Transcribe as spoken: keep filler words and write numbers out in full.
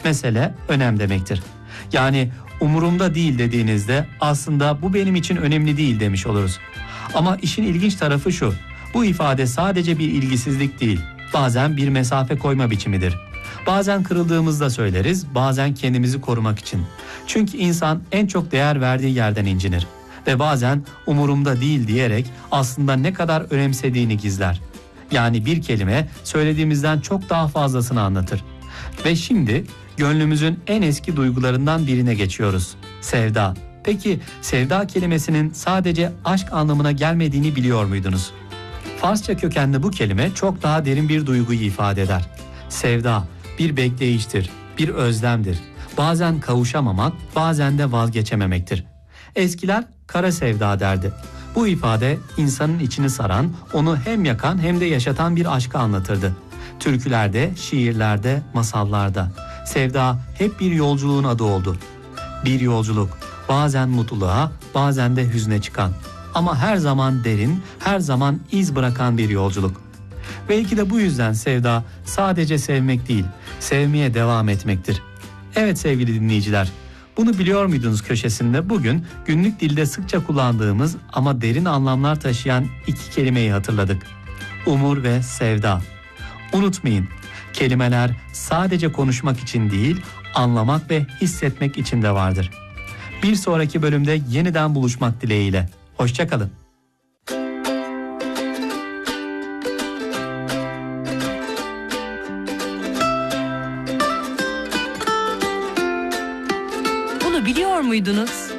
mesele önem demektir. Yani umurumda değil dediğinizde aslında bu benim için önemli değil demiş oluruz. Ama işin ilginç tarafı şu: bu ifade sadece bir ilgisizlik değil, bazen bir mesafe koyma biçimidir. Bazen kırıldığımızda söyleriz, bazen kendimizi korumak için. Çünkü insan en çok değer verdiği yerden incinir. Ve bazen umurumda değil diyerek aslında ne kadar önemsediğini gizler. Yani bir kelime söylediğimizden çok daha fazlasını anlatır. Ve şimdi gönlümüzün en eski duygularından birine geçiyoruz: sevda. Peki sevda kelimesinin sadece aşk anlamına gelmediğini biliyor muydunuz? Farsça kökenli bu kelime çok daha derin bir duyguyu ifade eder. Sevda bir bekleyiştir, bir özlemdir. Bazen kavuşamamak, bazen de vazgeçememektir. Eskiler kara sevda derdi. Bu ifade insanın içini saran, onu hem yakan hem de yaşatan bir aşkı anlatırdı. Türkülerde, şiirlerde, masallarda sevda hep bir yolculuğun adı oldu. Bir yolculuk, bazen mutluluğa, bazen de hüzne çıkan. Ama her zaman derin, her zaman iz bırakan bir yolculuk. Belki de bu yüzden sevda sadece sevmek değil, sevmeye devam etmektir. Evet sevgili dinleyiciler, bunu biliyor muydunuz köşesinde bugün günlük dilde sıkça kullandığımız ama derin anlamlar taşıyan iki kelimeyi hatırladık: umur ve sevda. Unutmayın, kelimeler sadece konuşmak için değil, anlamak ve hissetmek için de vardır. Bir sonraki bölümde yeniden buluşmak dileğiyle. Hoşça kalın. Bunu biliyor muydunuz?